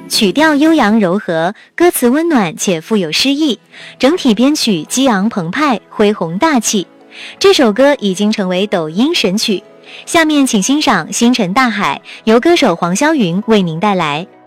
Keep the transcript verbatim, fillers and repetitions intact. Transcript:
曲调悠扬柔和，歌词温暖且富有诗意，整体编曲激昂澎湃，恢宏大气。这首歌已经成为抖音神曲。下面请欣赏《星辰大海》，由歌手黄霄云为您带来。